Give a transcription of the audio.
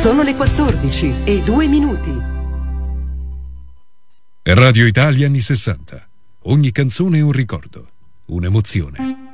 Sono le 14:02. Radio Italia anni 60. Ogni canzone è un ricordo, un'emozione.